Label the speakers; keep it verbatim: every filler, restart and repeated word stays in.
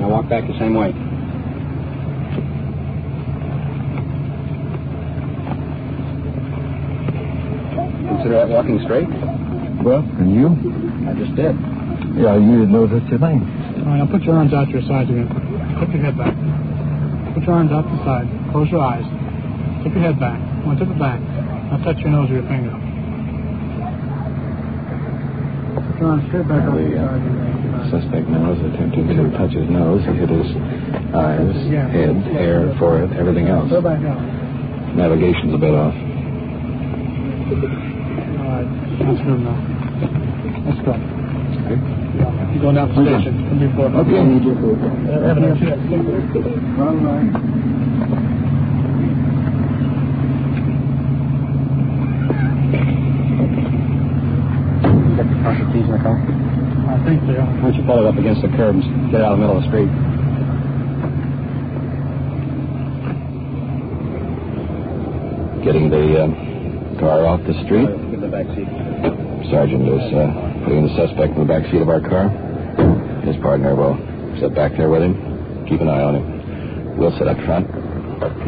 Speaker 1: Now walk back the same way. Consider that walking straight?
Speaker 2: Well, and you?
Speaker 1: I just did.
Speaker 2: Yeah, you didn't know that's your thing.
Speaker 3: All right, now put your arms out to your sides again. Tip your head back. Put your arms out to the side. Close your eyes. Tip your head back. One tip it back. Now touch your nose with your finger. Put your arms straight back out to the side.
Speaker 2: The suspect now is attempting to touch his nose. He hit his eyes, head, hair, forehead, everything else.
Speaker 3: Go back out.
Speaker 2: Navigation's a bit off.
Speaker 3: All right, that's good now. Let's go.
Speaker 2: Okay.
Speaker 3: You're going down to the station. Come before.
Speaker 2: Okay.
Speaker 3: Have an idea.
Speaker 2: All right.
Speaker 1: Got your car keys in the car?
Speaker 3: I think they are.
Speaker 1: Why don't you pull it up against the curb and get it out of the middle of the street?
Speaker 2: Getting the uh, car off the street.
Speaker 1: Give the back seat.
Speaker 2: Sergeant is uh, putting the suspect in the back seat of our car. His partner will sit back there with him. Keep an eye on him. We'll sit up front.